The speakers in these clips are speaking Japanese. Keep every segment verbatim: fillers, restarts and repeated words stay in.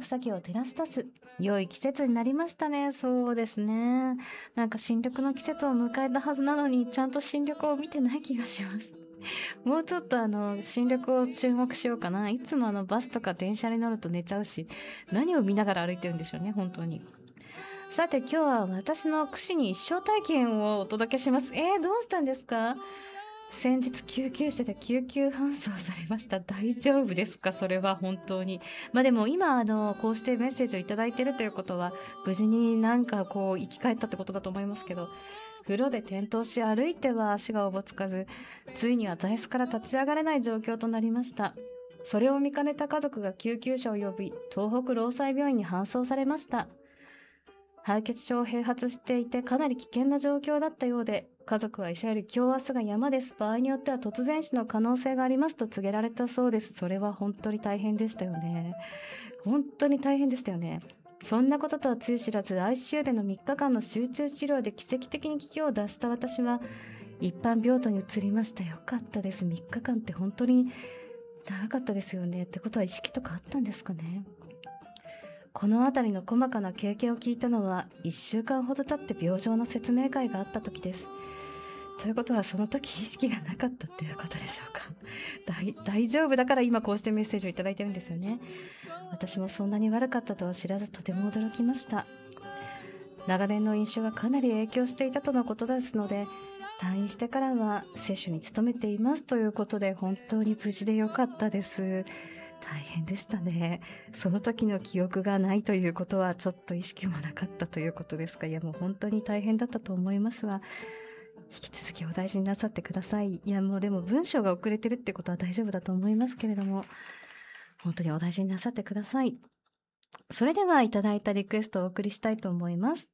草木を照らし出す良い季節になりましたね。そうですね。なんか新緑の季節を迎えたはずなのに、ちゃんと新緑を見てない気がします。もうちょっとあの新緑を注目しようかな。いつもあのバスとか電車に乗ると寝ちゃうし、何を見ながら歩いてるんでしょうね、本当に。さて今日は私の串に一生体験をお届けします。えー、どうしたんですか？先日救急車で救急搬送されました。大丈夫ですか？それは本当に。まあでも今あのこうしてメッセージをいただいているということは、無事になんかこう生き返ったってことだと思いますけど、風呂で転倒し歩いては足がおぼつかず、ついには座椅子から立ち上がれない状況となりました。それを見かねた家族が救急車を呼び、東北労災病院に搬送されました。敗血症を併発していてかなり危険な状況だったようで、家族は医者より今日明日が山です。場合によっては突然死の可能性がありますと告げられたそうです。それは本当に大変でしたよね。本当に大変でしたよね。そんなこととはつゆ知らず アイシーユー でのみっかかんの集中治療で奇跡的に危機を脱した私は一般病棟に移りました。よかったです。みっかかんって本当に長かったですよね。ってことは意識とかあったんですかね。このあたりの細かな経験を聞いたのはいっしゅうかんほど経って病状の説明会があった時です。ということはその時意識がなかったっていうことでしょうか。大, 大丈夫だから今こうしてメッセージをいただいてるんですよね。私もそんなに悪かったとは知らずとても驚きました。長年の飲酒がかなり影響していたとのことですので、退院してからは接種に努めていますということで、本当に無事でよかったです。大変でしたね。その時の記憶がないということはちょっと意識もなかったということですか。いやもう本当に大変だったと思いますが、引き続きお大事になさってください。いやもうでも文章が遅れてるってことは大丈夫だと思いますけれども、本当にお大事になさってください。それではいただいたリクエストをお送りしたいと思います。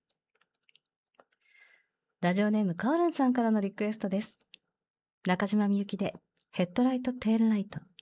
ラジオネームカオルンさんからのリクエストです。中島みゆきでヘッドライトテールライト。